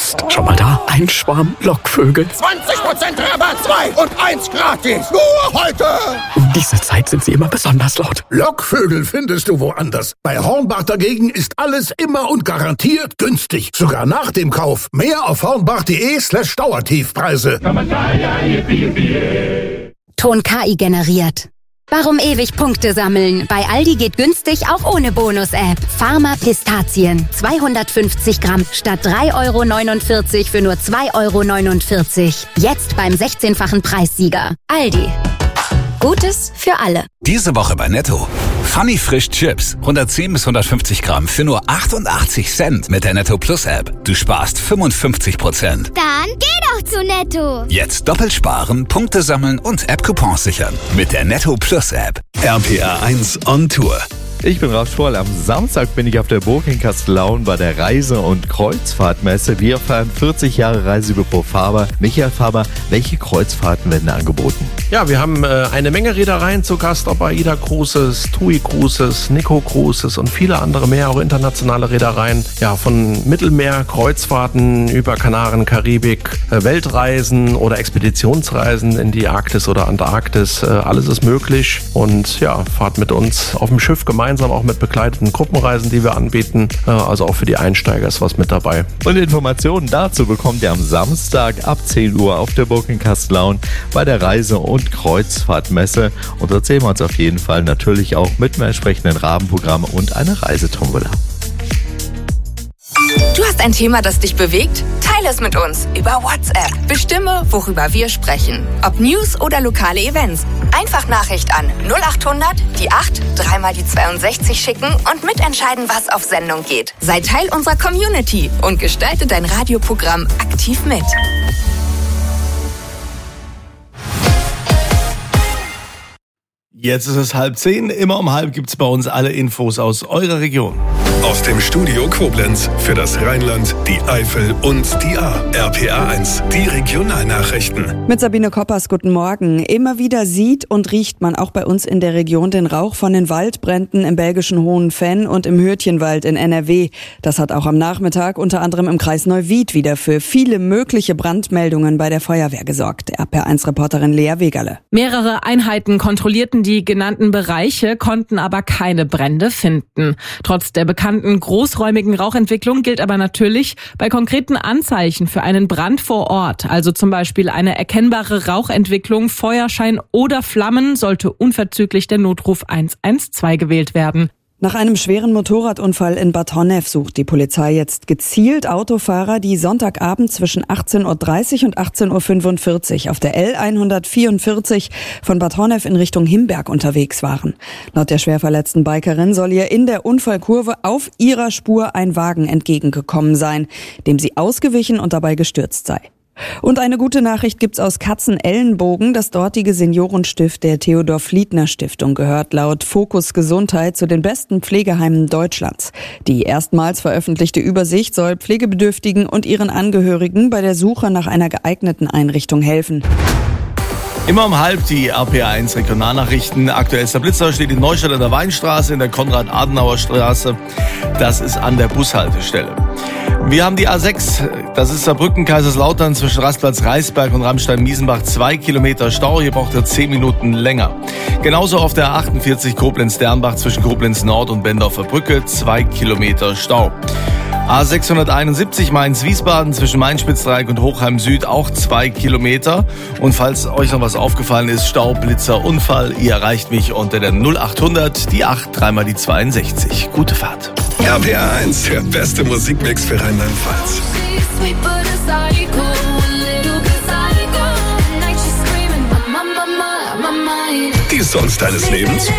Psst. Schon mal da? Ein Schwarm Lockvögel. 20% Rabatt, 2 und 1 gratis. Nur heute. Um diese Zeit sind sie immer besonders laut. Lockvögel findest du woanders. Bei Hornbach dagegen ist alles immer und garantiert günstig. Sogar nach dem Kauf. Mehr auf hornbach.de/Dauertiefpreise. Ton KI generiert. Warum ewig Punkte sammeln? Bei Aldi geht günstig auch ohne Bonus-App. Pharma Pistazien. 250 Gramm statt 3,49 € für nur 2,49 €. Jetzt beim 16-fachen Preissieger. Aldi. Gutes für alle. Diese Woche bei Netto. Funny Frisch Chips. 110 bis 150 Gramm für nur 88 Cent mit der Netto Plus App. Du sparst 55%. Dann geh doch zu Netto. Jetzt doppelt sparen, Punkte sammeln und App-Coupons sichern. Mit der Netto Plus App. RPR 1 on Tour. Ich bin Ralf Schwoll. Am Samstag bin ich auf der Burg in Kastellaun bei der Reise- und Kreuzfahrtmesse. Wir feiern 40 Jahre Reisebüro Faber. Michael Faber, welche Kreuzfahrten werden angeboten? Ja, wir haben eine Menge Reedereien zu Gast, ob AIDA Cruises, TUI Cruises, Nikko Cruises und viele andere mehr, auch internationale Reedereien. Ja, von Mittelmeer-Kreuzfahrten über Kanaren, Karibik, Weltreisen oder Expeditionsreisen in die Arktis oder Antarktis. Alles ist möglich und ja, fahrt mit uns auf dem Schiff gemeinsam, auch mit begleiteten Gruppenreisen, die wir anbieten. Also auch für die Einsteiger ist was mit dabei. Und Informationen dazu bekommt ihr am Samstag ab 10 Uhr auf der Burg in Kastellaun bei der Reise- und Kreuzfahrtmesse. Und dort sehen wir uns auf jeden Fall natürlich auch mit einem entsprechenden Rahmenprogramm und einer Reisetombola. Du hast ein Thema, das dich bewegt? Teile es mit uns über WhatsApp. Bestimme, worüber wir sprechen. Ob News oder lokale Events. Einfach Nachricht an 0800 die 8 3 mal die 62 schicken und mitentscheiden, was auf Sendung geht. Sei Teil unserer Community und gestalte dein Radioprogramm aktiv mit. Jetzt ist es 9:30. Immer um 9:30 gibt's bei uns alle Infos aus eurer Region. Aus dem Studio Koblenz für das Rheinland, die Eifel und die Ahr. RPR 1, die Regionalnachrichten. Mit Sabine Koppers, guten Morgen. Immer wieder sieht und riecht man auch bei uns in der Region den Rauch von den Waldbränden im belgischen Hohenfenn und im Hürtchenwald in NRW. Das hat auch am Nachmittag unter anderem im Kreis Neuwied wieder für viele mögliche Brandmeldungen bei der Feuerwehr gesorgt. RPR1-Reporterin Lea Wegerle. Mehrere Einheiten kontrollierten die genannten Bereiche, konnten aber keine Brände finden. Trotz der bekannten großräumigen Rauchentwicklung gilt aber natürlich, bei konkreten Anzeichen für einen Brand vor Ort, also zum Beispiel eine erkennbare Rauchentwicklung, Feuerschein oder Flammen, sollte unverzüglich der Notruf 112 gewählt werden. Nach einem schweren Motorradunfall in Bad Honnef sucht die Polizei jetzt gezielt Autofahrer, die Sonntagabend zwischen 18:30 und 18:45 auf der L144 von Bad Honnef in Richtung Himberg unterwegs waren. Laut der schwerverletzten Bikerin soll ihr in der Unfallkurve auf ihrer Spur ein Wagen entgegengekommen sein, dem sie ausgewichen und dabei gestürzt sei. Und eine gute Nachricht gibt's aus Katzenellenbogen. Das dortige Seniorenstift der Theodor-Fliedner-Stiftung gehört laut Fokus Gesundheit zu den besten Pflegeheimen Deutschlands. Die erstmals veröffentlichte Übersicht soll Pflegebedürftigen und ihren Angehörigen bei der Suche nach einer geeigneten Einrichtung helfen. Immer um 9:30 die RPR 1 Regionalnachrichten. Aktuellster Blitzer steht in Neustadt an der Weinstraße, in der Konrad-Adenauer-Straße. Das ist an der Bushaltestelle. Wir haben die A6, das ist Saarbrücken-Kaiserslautern zwischen Rastplatz Reisberg und Ramstein-Miesenbach, 2 Kilometer Stau. Hier braucht ihr 10 Minuten länger. Genauso auf der A48 Koblenz-Dernbach zwischen Koblenz Nord und Bendorfer Brücke, 2 Kilometer Stau. A671 Mainz-Wiesbaden zwischen Main-Spitzdreieck und Hochheim Süd auch 2 Kilometer. Und falls euch noch was aufgefallen ist, Stau, Blitzer, Unfall, ihr erreicht mich unter der 0800 die 8 3 mal die 62. Gute Fahrt. RPR 1, der beste Musikmix für Rheinland-Pfalz. Die Songs deines Lebens.